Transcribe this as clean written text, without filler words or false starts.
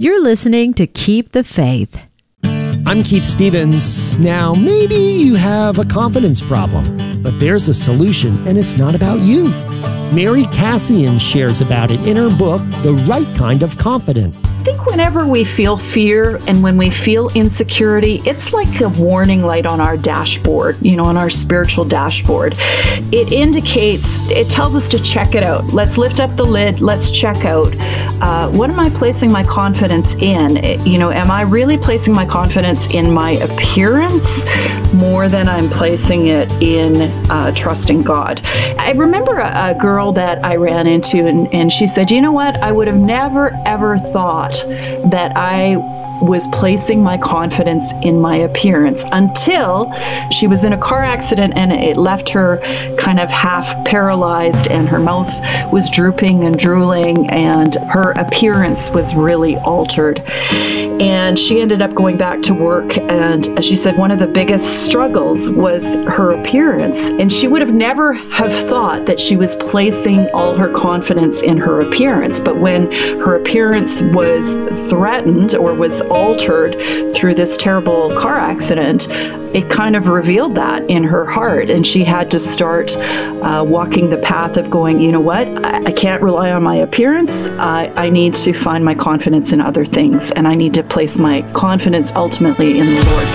You're listening to Keep the Faith. I'm Keith Stevens. Now, maybe you have a confidence problem, but there's a solution, and it's not about you. Mary Cassian shares about it in her book, The Right Kind of Confident. I think whenever we feel fear and when we feel insecurity, it's like a warning light on our dashboard, on our spiritual dashboard. It tells us to check it out. Let's lift up the lid. Let's check out. What am I placing my confidence in? Am I really placing my confidence in my appearance more than I'm placing it in trusting God? I remember a girl that I ran into and she said, you know what? I would have never, ever thought that I was placing my confidence in my appearance until she was in a car accident and it left her kind of half paralyzed and her mouth was drooping and drooling and her appearance was really altered. And she ended up going back to work, and as she said, one of the biggest struggles was her appearance. And she would have never have thought that she was placing all her confidence in her appearance. But when her appearance was threatened or was altered through this terrible car accident, it kind of revealed that in her heart. And she had to start walking the path of going, you know what, I can't rely on my appearance. I need to find my confidence in other things, and I need to place my confidence ultimately in the Lord.